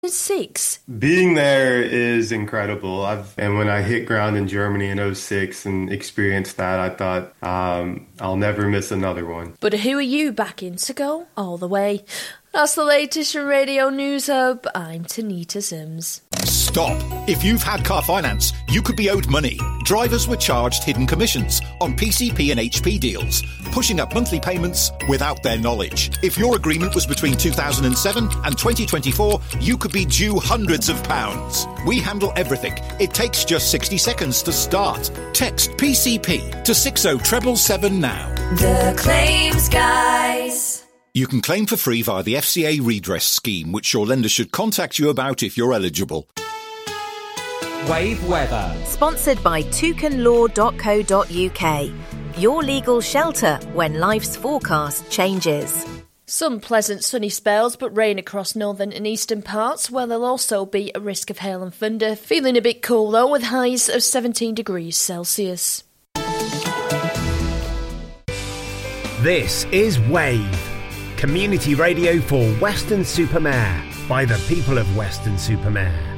2006. Being there is incredible. And when I hit ground in Germany in '06 and experienced that, I thought I'll never miss another one. But who are you backing to go all the way? That's the latest from Radio News Hub. I'm Tanita Sims. Stop. If you've had car finance, you could be owed money. Drivers were charged hidden commissions on PCP and HP deals, pushing up monthly payments without their knowledge. If your agreement was between 2007 and 2024, you could be due hundreds of pounds. We handle everything. It takes just 60 seconds to start. Text PCP to 60777 now. The Claims Guys. You can claim for free via the FCA redress scheme, which your lender should contact you about if you're eligible. Wave weather. Sponsored by toucanlaw.co.uk. Your legal shelter when life's forecast changes. Some pleasant sunny spells, but rain across northern and eastern parts, where there'll also be a risk of hail and thunder. Feeling a bit cool though, with highs of 17 degrees Celsius. This is Wave. Community radio for Weston-super-Mare by the people of Weston-super-Mare.